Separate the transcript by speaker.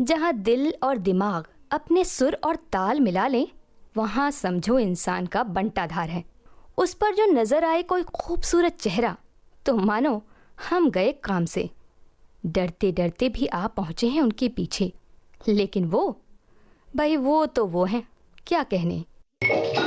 Speaker 1: जहाँ दिल और दिमाग अपने सुर और ताल मिला लें, वहाँ समझो इंसान का बंटाधार है। उस पर जो नजर आए कोई खूबसूरत चेहरा, तो मानो हम गए काम से। डरते डरते भी आप पहुँचे हैं उनके पीछे, लेकिन वो भाई वो तो वो हैं, क्या कहने।